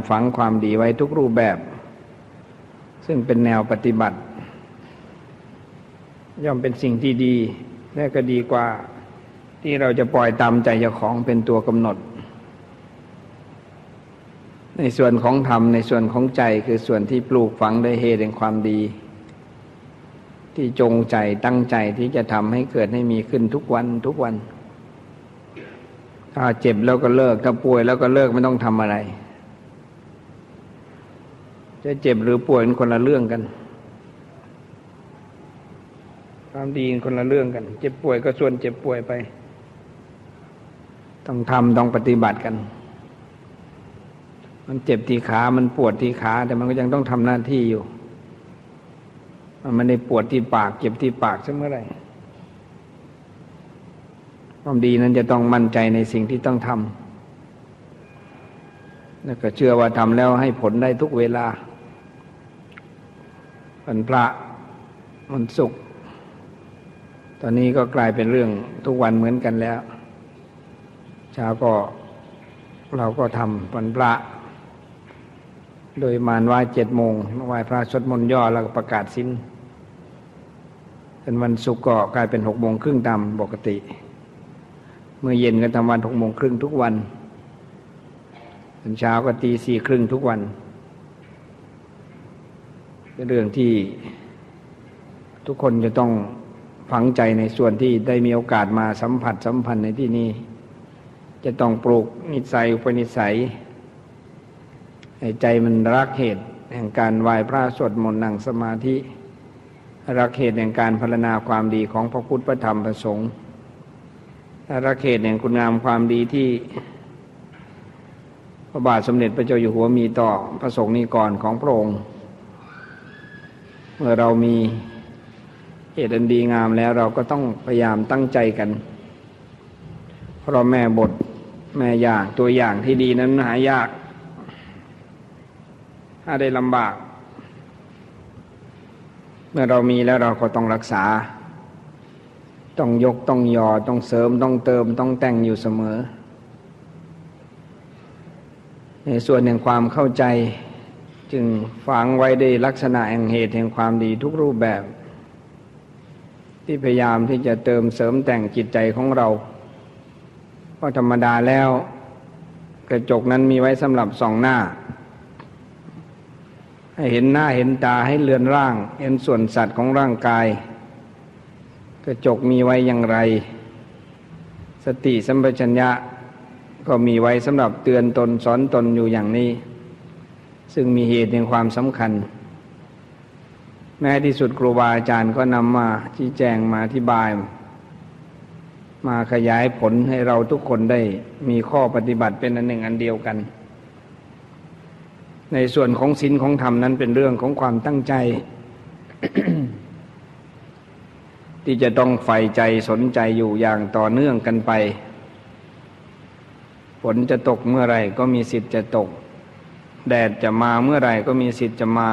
ฝังความดีไว้ทุกรูปแบบซึ่งเป็นแนวปฏิบัติย่อมเป็นสิ่งที่ดีและก็ดีกว่าที่เราจะปล่อยตามใจเจ้าของเป็นตัวกำหนดในส่วนของธรรมในส่วนของใจคือส่วนที่ปลูกฝังด้วยเหตุแห่งความดีที่จงใจตั้งใจที่จะทำให้เกิดให้มีขึ้นทุกวันทุกวันถ้าเจ็บแล้วก็เลิกถ้าป่วยแล้วก็เลิกไม่ต้องทำอะไรจะเจ็บหรือป่วยเป็นคนละเรื่องกันความดีเป็นคนละเรื่องกันเจ็บป่วยก็ส่วนเจ็บป่วยไปต้องทำต้องปฏิบัติกันมันเจ็บที่ขามันปวดที่ขาแต่มันก็ยังต้องทำหน้าที่อยู่มันไม่ได้ปวดที่ปากเจ็บที่ปากซะเมื่อไหร่ความดีนั้นจะต้องมั่นใจในสิ่งที่ต้องทำแล้วก็เชื่อว่าทำแล้วให้ผลได้ทุกเวลาวันพระวันศุกร์ตอนนี้ก็กลายเป็นเรื่องทุกวันเหมือนกันแล้วเช้าก็เราก็ทำวันพระโดยมานไหว้7 โมงไหว้พระสวดมนต์ย่อแล้วก็ประกาศศีลเป็นวันศุกร์ก็กลายเป็น6 โมงครึ่งตามปกติเมื่อเย็นก็ทำวัน6 โมงครึ่งทุกวันตอนเช้าก็ตี 4 ครึ่งทุกวันเป็นเรื่องที่ทุกคนจะต้องฝังใจในส่วนที่ได้มีโอกาสมาสัมผัสสัมพันธ์ในที่นี้จะต้องปลูกนิสัยอุปนิสัยให้ใจมันรักเหตุแห่งการไหว้พระสวดมนต์นั่งสมาธิรักเหตุแห่งการพัฒนาความดีของพระพุทธพระธรรมพระสงฆ์รักเหตุแห่งคุณงามความดีที่พระบาทสมเด็จพระเจ้าอยู่หัวมีต่อพระสงฆ์นิกรของพระองค์เมื่อเรามีเหตุอันดีงามแล้วเราก็ต้องพยายามตั้งใจกันเพราะแม่บทแม่อย่างตัวอย่างที่ดีนั้นหายากถ้าได้ลำบากเมื่อเรามีแล้วเราก็ต้องรักษาต้องยกต้องยอต้องเสริมต้องเติมต้องแต่งอยู่เสมอในส่วนแห่งความเข้าใจจึงฝังไว้ในลักษณะแห่งเหตุแห่งความดีทุกรูปแบบที่พยายามที่จะเติมเสริมแต่งจิตใจของเราเพราะธรรมดาแล้วกระจกนั้นมีไว้สำหรับส่องหน้าให้เห็นหน้าเห็นตาให้เลือนร่างเห็นส่วนสัตว์ของร่างกายกระจกมีไว้อย่างไรสติสัมปชัญญะก็มีไว้สำหรับเตือนตนสอนตนอยู่อย่างนี้ซึ่งมีเหตุในความสำคัญแม้ที่สุดครูบาอาจารย์ก็นำมาชี้แจงมาอธิบายมาขยายผลให้เราทุกคนได้มีข้อปฏิบัติเป็นอันหนึ่งอันเดียวกันในส่วนของศีลของธรรมนั้นเป็นเรื่องของความตั้งใจ ที่จะต้องใฝ่ใจสนใจอยู่อย่างต่อเนื่องกันไปฝนจะตกเมื่อไรก็มีสิทธิ์จะตกแดดจะมาเมื่อไรก็มีสิทธิ์จะมา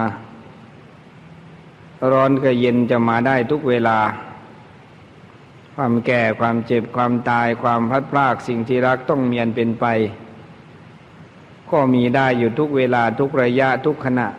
ร้อนกับเย็นจะมาได้ทุกเวลาความแก่ความเจ็บความตายความพลัดพรากสิ่งที่รักต้องมีอันเป็นไปก็มีได้อยู่ทุกเวลาทุกระยะทุกขณะ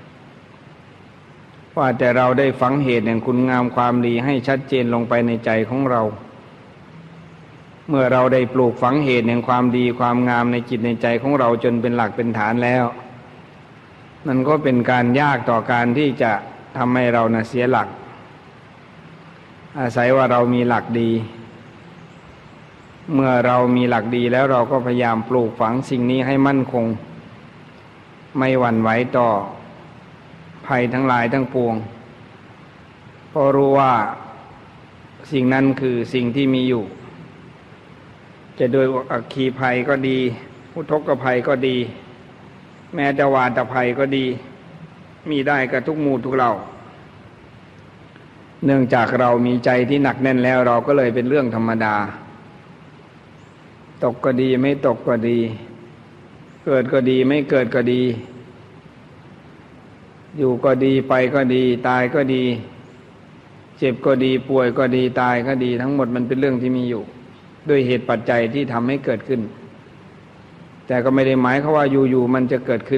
ว่าแต่เราได้ฝังเหตุแห่งคุณงามความดีให้ชัดเจนลงไปในใจของเราเมื่อเราได้ปลูกฝังเหตุแห่งความดีความงามในจิตในใจของเราจนเป็นหลักเป็นฐานแล้วนั่นก็เป็นการยากต่อการที่จะทำให้เราเสียหลักอาศัยว่าเรามีหลักดีเมื่อเรามีหลักดีแล้วเราก็พยายามปลูกฝังสิ่งนี้ให้มั่นคงไม่หวั่นไหวต่อภัยทั้งหลายทั้งปวงเพราะรู้ว่าสิ่งนั้นคือสิ่งที่มีอยู่จะโดยอัคคีภัยก็ดีอุทกภัยก็ดีแม้แต่วาตภัยก็ดีมีได้กับทุกหมู่ทุกเหล่าเนื่องจากเรามีใจที่หนักแน่นแล้วเราก็เลยเป็นเรื่องธรรมดาตกก็ดีไม่ตกก็ดีเกิดก็ดีไม่เกิดก็ดีอยู่ก็ดีไปก็ดีตายก็ดีเจ็บก็ดีป่วยก็ดีตายก็ดีทั้งหมดมันเป็นเรื่องที่มีอยู่ด้วยเหตุปัจจัยที่ทำให้เกิดขึ้นแต่ก็ไม่ได้หมายความว่าอยู่ๆมันจะเกิดขึ้น